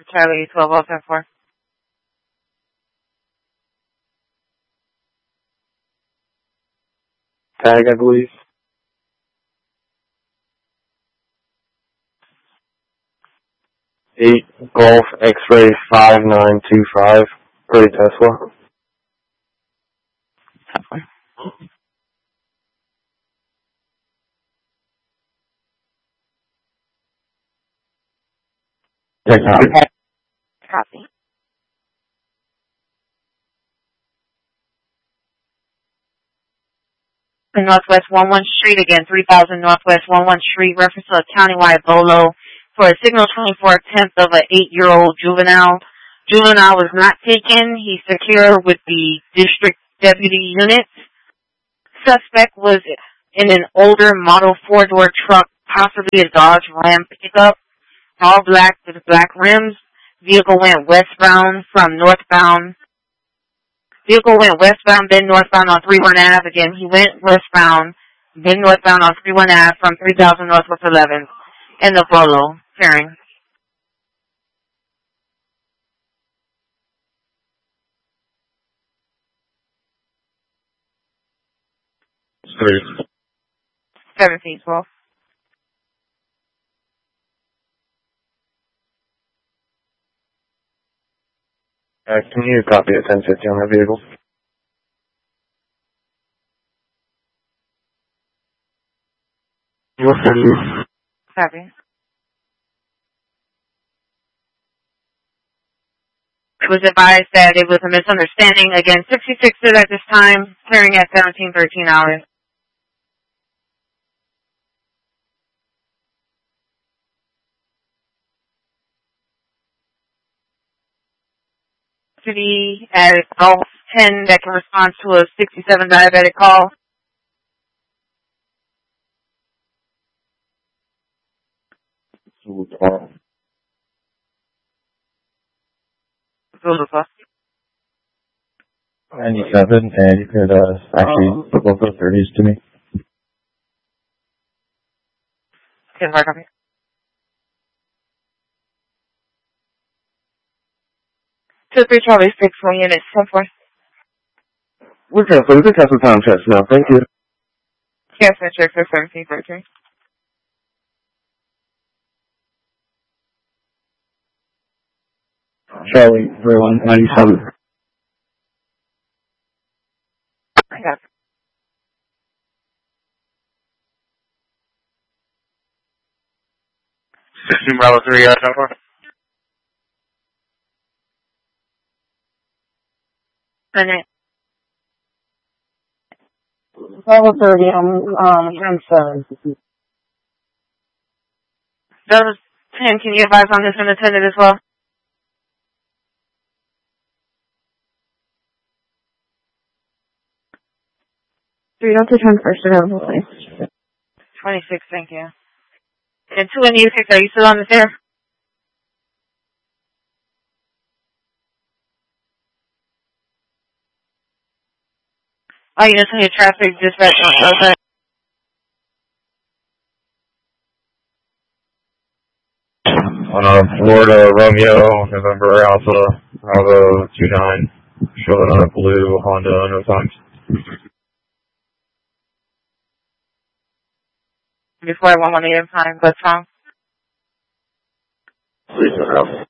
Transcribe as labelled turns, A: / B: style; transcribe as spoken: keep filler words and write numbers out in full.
A: Charlie, twelve oh ten four.
B: Tag, I believe. eight Golf X-Ray five nine two five. Early Tesla. Yeah, copy.
A: Copy. Northwest one one Street again, three thousand Northwest one one Street, reference to a countywide bolo for a signal twenty-four tenth of an eight-year-old juvenile. Juvenile was not taken. He's secure with the district deputy unit. Suspect was in an older model four-door truck, possibly a Dodge Ram pickup, all black with black rims. Vehicle went westbound from northbound. Vehicle went westbound, then northbound on three one Ave. Again, he went westbound, then northbound on three one Ave from three thousand Northwest eleventh in the Bolo pairing.
B: Three.
A: Seven feet, twelve.
B: Uh, can you copy at ten fifty on that vehicle?
A: Copy. It was advised that it was a misunderstanding. Again, sixty-six stood at this time, clearing at seventeen thirteen hours. City at Golf ten that can respond to a sixty-seven diabetic call.
B: ninety-seven, and you could uh, actually put both those thirties to me.
A: Okay, right on. Two three Charlie six one units ten four.
B: We're canceling. We can cancel time checks now. Thank you.
A: Cancel check for seventeen thirteen.
B: Charlie, three one ninety-seven.
A: I got it.
B: sixteen Bravo three, uh, ten four.
A: Minute.
C: Bravo thirty, um, um, Hempstead.
A: Those ten, can you advise on this unattended as well?
C: Three, don't take time first available, please.
A: twenty-six, thank you. And two and U six, are you still on the air? Oh, you just need traffic dispatch. Okay.
B: Uh, Florida, Romeo, November, Alpha, Bravo, two nine, showing on a blue Honda, no times.
A: Before I want one at a time, but wrong.
B: Please,